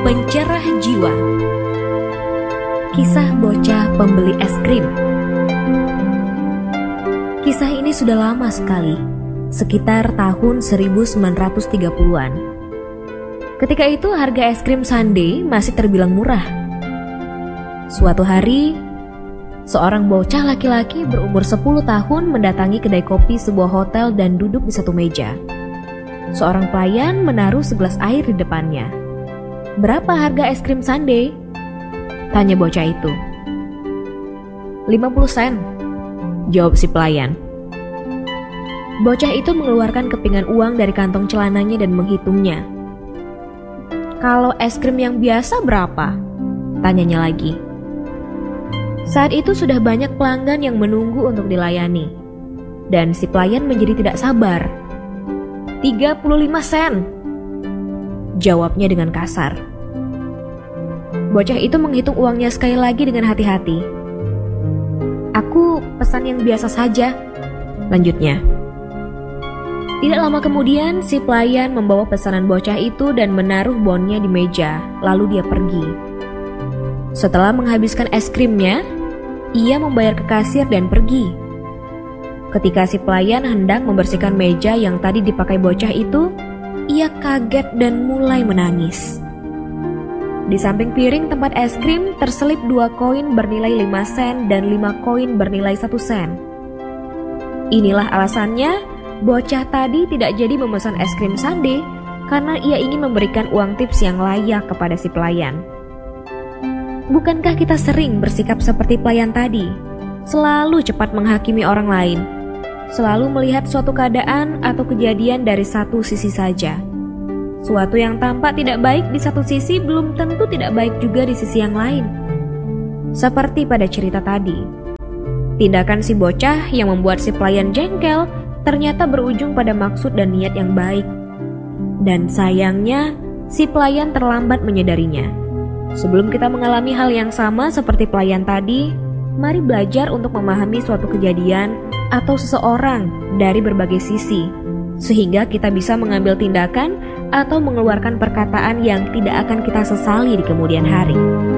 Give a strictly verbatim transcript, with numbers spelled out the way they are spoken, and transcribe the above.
pencerah jiwa. Kisah bocah pembeli es krim. Kisah ini sudah lama sekali, sekitar tahun seribu sembilan ratus tiga puluhan. Ketika itu harga es krim sundae masih terbilang murah. Suatu hari, seorang bocah laki-laki berumur sepuluh tahun mendatangi kedai kopi sebuah hotel dan duduk di satu meja. Seorang pelayan menaruh segelas air di depannya. "Berapa harga es krim sundae?" tanya bocah itu. lima puluh sen, jawab si pelayan. Bocah itu mengeluarkan kepingan uang dari kantong celananya dan menghitungnya. "Kalau es krim yang biasa berapa?" tanyanya lagi. Saat itu sudah banyak pelanggan yang menunggu untuk dilayani, dan si pelayan menjadi tidak sabar. tiga puluh lima sen, jawabnya dengan kasar. Bocah itu menghitung uangnya sekali lagi dengan hati-hati. "Aku pesan yang biasa saja," lanjutnya. Tidak lama kemudian, si pelayan membawa pesanan bocah itu dan menaruh bonnya di meja, lalu dia pergi. Setelah menghabiskan es krimnya, ia membayar ke kasir dan pergi. Ketika si pelayan hendak membersihkan meja yang tadi dipakai bocah itu, ia kaget dan mulai menangis. Di samping piring tempat es krim terselip dua koin bernilai lima sen dan lima koin bernilai satu sen. Inilah alasannya bocah tadi tidak jadi memesan es krim sundae, karena ia ingin memberikan uang tips yang layak kepada si pelayan. Bukankah kita sering bersikap seperti pelayan tadi? Selalu cepat menghakimi orang lain, selalu melihat suatu keadaan atau kejadian dari satu sisi saja. Suatu yang tampak tidak baik di satu sisi belum tentu tidak baik juga di sisi yang lain. Seperti pada cerita tadi, tindakan si bocah yang membuat si pelayan jengkel ternyata berujung pada maksud dan niat yang baik. Dan sayangnya, si pelayan terlambat menyadarinya. Sebelum kita mengalami hal yang sama seperti pelayan tadi, mari belajar untuk memahami suatu kejadian atau seseorang dari berbagai sisi, sehingga kita bisa mengambil tindakan atau mengeluarkan perkataan yang tidak akan kita sesali di kemudian hari.